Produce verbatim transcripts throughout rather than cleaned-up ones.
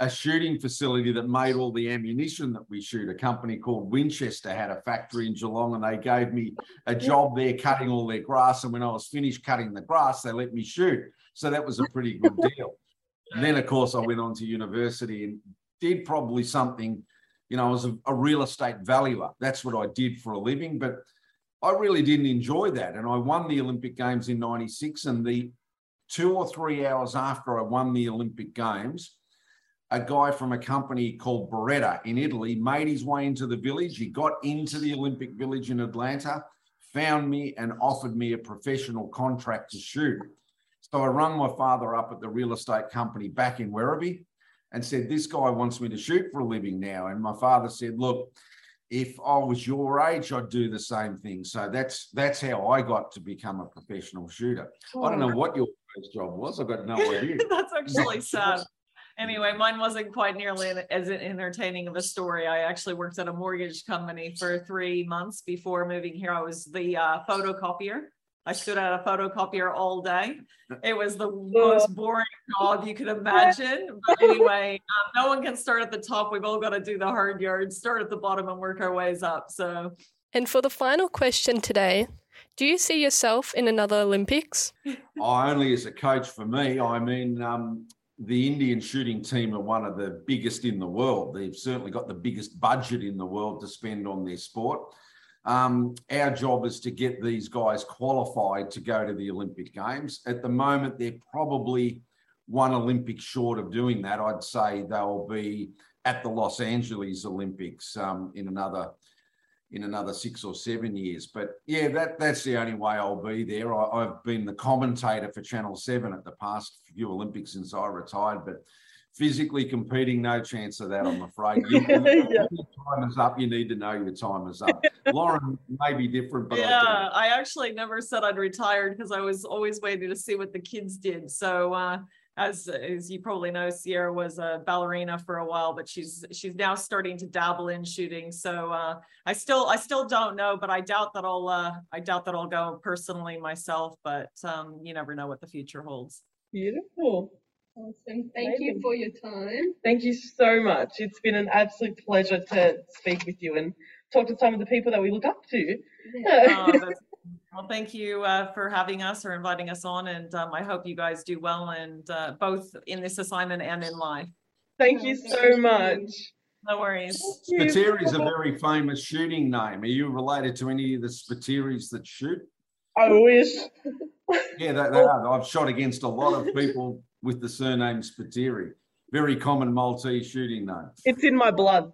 a shooting facility that made all the ammunition that we shoot. A company called Winchester had a factory in Geelong, and they gave me a job there cutting all their grass. And when I was finished cutting the grass, they let me shoot. So that was a pretty good deal. And then, of course, I went on to university and did probably something, you know, I was a, a real estate valuer. That's what I did for a living. But I really didn't enjoy that. And I won the Olympic Games in ninety-six, and the two or three hours after I won the Olympic Games, a guy from a company called Beretta in Italy made his way into the village. He got into the Olympic Village in Atlanta, found me and offered me a professional contract to shoot. So I rang my father up at the real estate company back in Werribee and said, this guy wants me to shoot for a living now. And my father said, look, if I was your age, I'd do the same thing. So that's that's how I got to become a professional shooter. Oh. I don't know what your first job was. I've got no idea. That's actually sad. Anyway, mine wasn't quite nearly as entertaining of a story. I actually worked at a mortgage company for three months before moving here. I was the uh, photocopier. I stood at a photocopier all day. It was the most boring job you could imagine. But anyway, um, no one can start at the top. We've all got to do the hard yards, start at the bottom and work our ways up. So, and for the final question today, do you see yourself in another Olympics? Oh, only as a coach for me. I mean, um, the Indian shooting team are one of the biggest in the world. They've certainly got the biggest budget in the world to spend on their sport. Um, our job is to get these guys qualified to go to the Olympic Games. At the moment, they're probably one Olympic short of doing that. I'd say they'll be at the Los Angeles Olympics um, in another in another six or seven years. But yeah, that that's the only way I'll be there. I, I've been the commentator for Channel seven at the past few Olympics since I retired, but physically competing, no chance of that, I'm afraid. You, you, yeah. Your time is up. You need to know your time is up. Lauren may be different, but yeah, I, I actually never said I'd retired because I was always waiting to see what the kids did. So uh, as as you probably know, Sierra was a ballerina for a while, but she's she's now starting to dabble in shooting. So uh, I still I still don't know, but I doubt that I'll uh, I doubt that I'll go personally myself. But um, you never know what the future holds. Beautiful. Awesome. Thank Amazing. you for your time. Thank you so much. It's been an absolute pleasure to speak with you and talk to some of the people that we look up to. Yeah. oh, well, thank you uh, for having us or inviting us on, and um, I hope you guys do well, and uh, both in this assignment and in life. Thank you so thank much. You. No worries. Spiteri is a very famous shooting name. Are you related to any of the Spiteris that shoot? I wish. Yeah, they, they are. I've shot against a lot of people with the surname Spiteri. Very common Maltese shooting name. It's in my blood.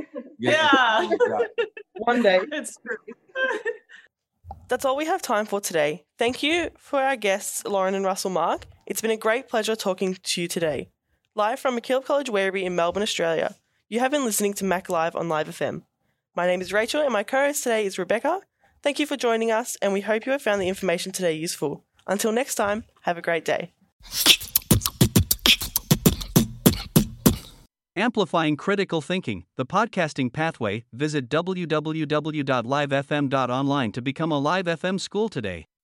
Yeah. yeah. One day. It's true. That's all we have time for today. Thank you for our guests, Lauren and Russell Mark. It's been a great pleasure talking to you today. Live from MacKillop College Werribee in Melbourne, Australia, you have been listening to Mac Live on Live F M. My name is Rachel and my co-host today is Rebecca. Thank you for joining us, and we hope you have found the information today useful. Until next time, have a great day. Amplifying Critical Thinking, the podcasting pathway. Visit w w w dot live f m dot online to become a Live F M school today.